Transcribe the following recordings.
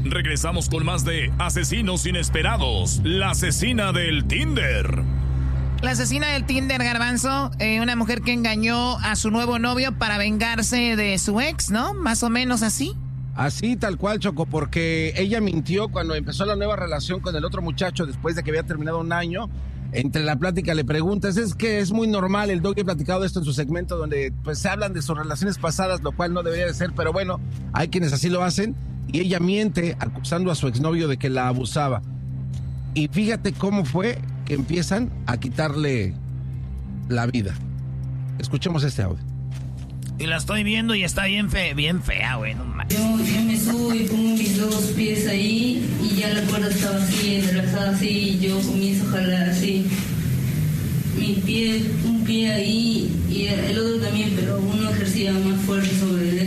Regresamos con más de Asesinos Inesperados, la asesina del Tinder. La asesina del Tinder, Garbanzo, una mujer que engañó a su nuevo novio para vengarse de su ex, ¿no? Más o menos así. Así, tal cual, Choco, porque ella mintió cuando empezó la nueva relación con el otro muchacho después de que había terminado un año. Entre la plática le preguntas, es que es muy normal, el Doggy ha platicado esto en su segmento donde pues se hablan de sus relaciones pasadas, lo cual no debería de ser, pero bueno, hay quienes así lo hacen, y ella miente acusando a su exnovio de que la abusaba. Y fíjate cómo fue que empiezan a quitarle la vida. Escuchemos este audio. Y la estoy viendo y está bien fea, güey. No, yo me subo y pongo mis dos pies ahí y ya la cuerda estaba así, enderezada así, y yo comienzo a jalar así. Un pie ahí y el otro también, pero uno ejercía más fuerte sobre el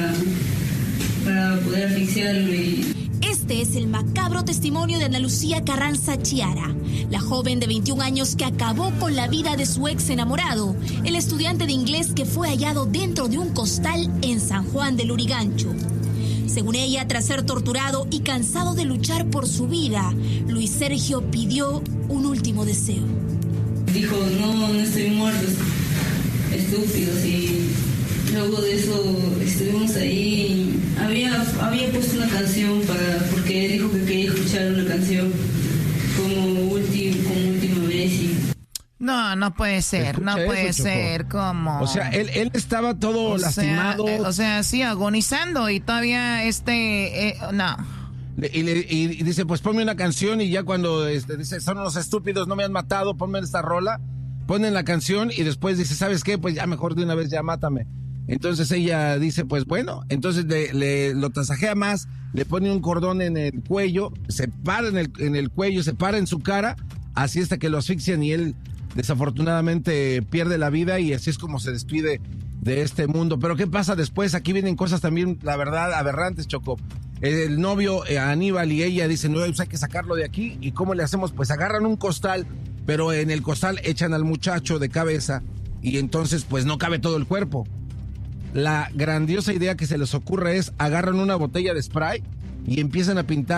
para poder asfixiarlo y... Este es el macabro testimonio de Ana Lucía Carranza Chiara, la joven de 21 años que acabó con la vida de su ex enamorado, el estudiante de inglés que fue hallado dentro de un costal en San Juan del Lurigancho. Según ella, tras ser torturado y cansado de luchar por su vida, Luis Sergio pidió un último deseo. Dijo, no estoy muerto, estúpidos, y luego de eso estuvimos ahí. Había puesto una canción porque él dijo que quería escuchar una canción como última vez. No puede ser, no puede ser, ¿cómo? O sea, él estaba todo lastimado. Sí, agonizando y todavía no. Y dice, pues ponme una canción, y ya cuando dice, son unos estúpidos, no me han matado, ponme esta rola, ponen la canción y después dice, ¿sabes qué? Pues ya mejor de una vez ya mátame. Entonces ella dice, pues bueno, entonces lo tasajea más, le pone un cordón en el cuello, se para en el cuello, se para en su cara, así hasta que lo asfixian y él desafortunadamente pierde la vida, y así es como se despide de este mundo. Pero ¿qué pasa después? Aquí vienen cosas también, la verdad, aberrantes, Choco. El novio, Aníbal, y ella dicen, no, pues hay que sacarlo de aquí. ¿Y cómo le hacemos? Pues agarran un costal, pero en el costal echan al muchacho de cabeza, y entonces pues no cabe todo el cuerpo. La grandiosa idea que se les ocurre es, agarran una botella de spray y empiezan a pintar